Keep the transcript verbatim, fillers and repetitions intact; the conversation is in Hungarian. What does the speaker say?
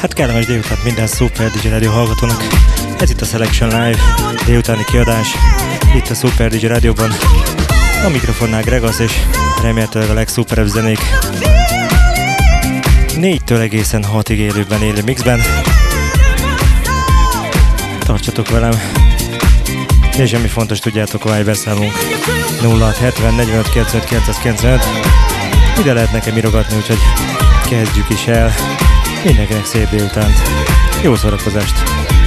Hát kellemes délután minden Super dé dzsé Rádió hallgatónak. Ez itt a Selection Live délutáni kiadás, itt a Super dé dzsé Rádióban. A mikrofonnál Gregasz, és remélhetőleg a legszuperebb zenék négytől egészen hatig élőben élő mixben. Tartsatok velem, és semmi fontos, tudjátok, a beszámolunk nulla hat hetven negyvenöt kilencvenöt kilencszázkilencvenöt. Ide lehet nekem írogatni, úgyhogy kezdjük is el. Mindenkinek szép délutánt, jó szórakozást!